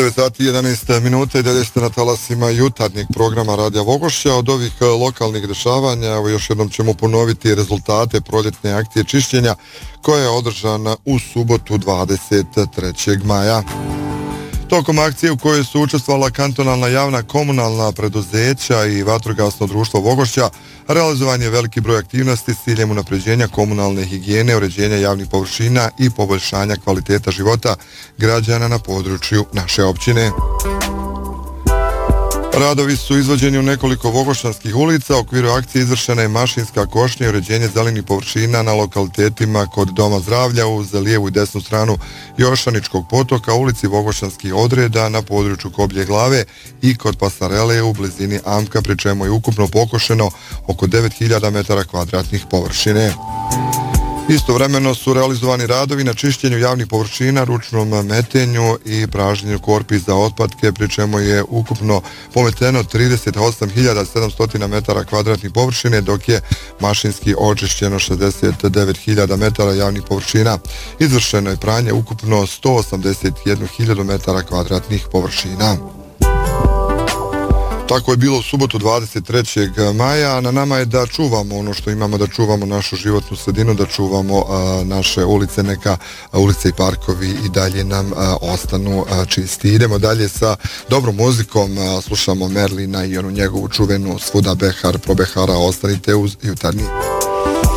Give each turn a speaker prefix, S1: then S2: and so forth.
S1: 9 sati 11 minuta i dalje ste na talasima jutarnjeg programa Radija Vogošća. Od ovih lokalnih dešavanja, evo još jednom ćemo ponoviti rezultate proljetne akcije čišćenja koja je održana u subotu 23. maja. Tokom akcije u kojoj su učestvovala kantonalna javna komunalna preduzeća i vatrogasno društvo Vogošća, realizovan je veliki broj aktivnosti s ciljem unapređenja komunalne higijene, uređenja javnih površina i poboljšanja kvaliteta života građana na području naše općine. Radovi su izvođeni u nekoliko vogošćanskih ulica. U okviru akcije izvršena je mašinska košnja i uređenje zelenih površina na lokalitetima kod Doma zdravlja uz lijevu i desnu stranu Jošaničkog potoka, ulici Vogošćanskih odreda na području Koblje glave i kod Pasarele u blizini Amka, pri čemu je ukupno pokošeno oko 9000 metara kvadratnih površine. Istovremeno su realizovani radovi na čišćenju javnih površina, ručnom metenju i pražnjenju korpi za otpadke, pri čemu je ukupno pometeno 38.700 metara kvadratnih površine, dok je mašinski očišćeno 69.000 metara javnih površina. Izvršeno je pranje ukupno 181.000 metara kvadratnih površina. Tako je bilo u subotu 23. maja, a na nama je da čuvamo ono što imamo, da čuvamo našu životnu sredinu, da čuvamo naše ulice, neka ulice i parkovi i dalje nam ostanu čisti. Idemo dalje sa dobrom muzikom, slušamo Merlina i onu njegovu čuvenu Svuda behar, probehara, ostanite uz jutarnji.